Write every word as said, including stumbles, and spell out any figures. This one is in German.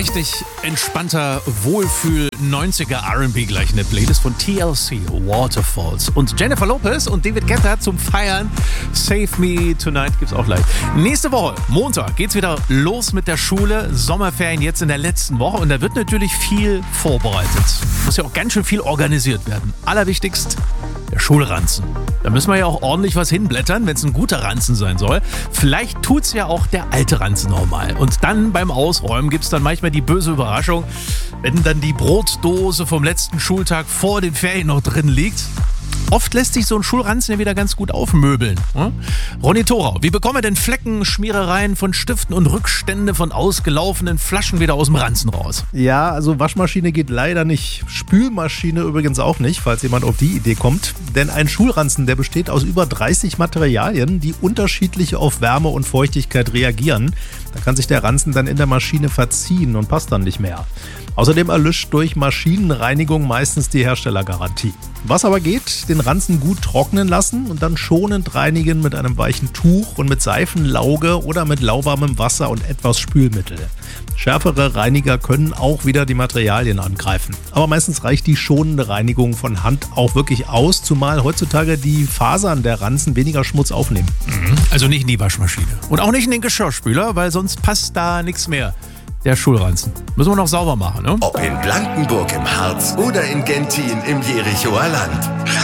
richtig entspannter Wohlfühl neunziger R and B gleich in der Playlist von T L C, Waterfalls. Und Jennifer Lopez und David Guetta zum Feiern. Save Me Tonight gibt's auch gleich. Nächste Woche, Montag, geht's wieder los mit der Schule. Sommerferien jetzt in der letzten Woche und da wird natürlich viel vorbereitet. Muss ja auch ganz schön viel organisiert werden. Allerwichtigst, der Schulranzen. Da müssen wir ja auch ordentlich was hinblättern, wenn es ein guter Ranzen sein soll. Vielleicht tut's ja auch der alte Ranzen nochmal. Und dann beim Ausräumen gibt's dann manchmal die böse Überraschung, wenn dann die Brotdose vom letzten Schultag vor den Ferien noch drin liegt. Oft lässt sich so ein Schulranzen ja wieder ganz gut aufmöbeln. Hm? Ronny Thorau, wie bekommen wir denn Flecken, Schmierereien von Stiften und Rückstände von ausgelaufenen Flaschen wieder aus dem Ranzen raus? Ja, also Waschmaschine geht leider nicht. Spülmaschine übrigens auch nicht, falls jemand auf die Idee kommt. Denn ein Schulranzen, der besteht aus über dreißig Materialien, die unterschiedlich auf Wärme und Feuchtigkeit reagieren. Da kann sich der Ranzen dann in der Maschine verziehen und passt dann nicht mehr. Außerdem erlischt durch Maschinenreinigung meistens die Herstellergarantie. Was aber geht, den Ranzen gut trocknen lassen und dann schonend reinigen mit einem weichen Tuch und mit Seifenlauge oder mit lauwarmem Wasser und etwas Spülmittel. Schärfere Reiniger können auch wieder die Materialien angreifen. Aber meistens reicht die schonende Reinigung von Hand auch wirklich aus, zumal heutzutage die Fasern der Ranzen weniger Schmutz aufnehmen. Also nicht in die Waschmaschine und auch nicht in den Geschirrspüler, weil sonst passt da nichts mehr. Der Schulranzen. Müssen wir noch sauber machen, ne? Ob in Blankenburg im Harz oder in Gentin im Jerichoer Land.